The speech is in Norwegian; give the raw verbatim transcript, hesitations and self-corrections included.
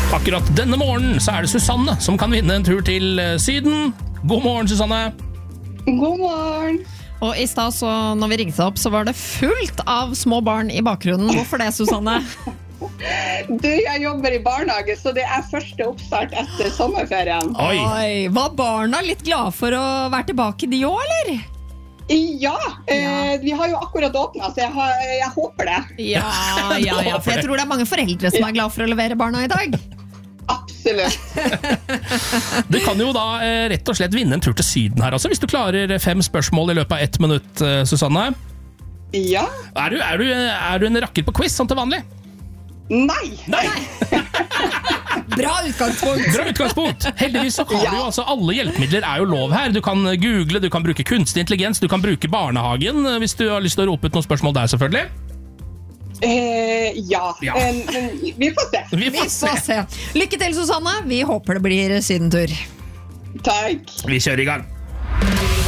Akkurat denne morgenen så er det Susanne som kan vinne en tur til Syden. God morgen, Susanne. God morgen. Og i stad, så når vi ringte opp, så var det fullt av små barn i bakgrunnen. Hvorfor det, Susanne? Du, jeg jobber i barnehage, så det er første oppstart etter sommerferien. Oi. Oi, var barna litt glade for å være tilbake de også, eller? Ja, eh, vi har jo akkurat åpnet, så jeg, har, jeg håper det. Ja, ja, ja, for jeg tror det er mange foreldre som er glade for å levere barna i dag. Absolutt. Du kan jo da eh, rett og slett vinne en tur til Syden her, altså, hvis du klarer fem spørsmål i løpet av ett minutt, eh, Susanne. Ja. Er du, er, du, er du en rakker på quiz, som til vanlig? Nei. Nei. Bra utgangspunkt. Bra utgangspunkt. Heldigvis så har Ja. du altså alle hjelpemidler er jo lov her. Du kan google, du kan bruke kunstig intelligens, du kan bruke barnehagen hvis du har lyst til å rope ut noen spørsmål der, selvfølgelig. Eh, ja, Ja. eh, men vi får se. Vi Vi får se. får se. Lykke til, Susanne. Vi håper det blir sydentur. Takk. Vi kjører i gang.